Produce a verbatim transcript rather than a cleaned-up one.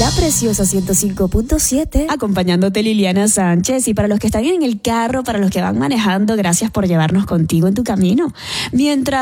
La Preciosa ciento cinco punto siete, acompañándote Liliana Sánchez. Y para los que están en el carro, para los que van manejando, gracias por llevarnos contigo en tu camino. Mientras